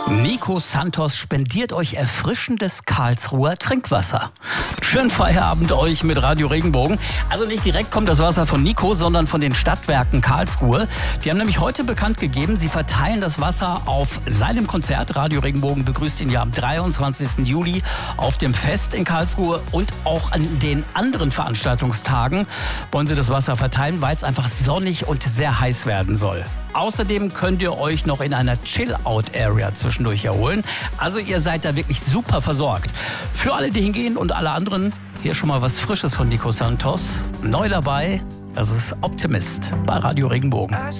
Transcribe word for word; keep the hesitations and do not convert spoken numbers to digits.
Nico Santos spendiert euch erfrischendes Karlsruher Trinkwasser. Schönen Feierabend euch mit Radio Regenbogen. Also nicht direkt kommt das Wasser von Nico, sondern von den Stadtwerken Karlsruhe. Die haben nämlich heute bekannt gegeben, sie verteilen das Wasser auf seinem Konzert. Radio Regenbogen begrüßt ihn ja am dreiundzwanzigsten Juli auf dem Fest in Karlsruhe und auch an den anderen Veranstaltungstagen wollen sie das Wasser verteilen, weil es einfach sonnig und sehr heiß werden soll. Außerdem könnt ihr euch noch in einer Chill-Out-Area zwischendurch erholen. Also ihr seid da wirklich super versorgt. Für alle, die hingehen und alle anderen, hier schon mal was Frisches von Nico Santos. Neu dabei, das ist Optimist bei Radio Regenbogen.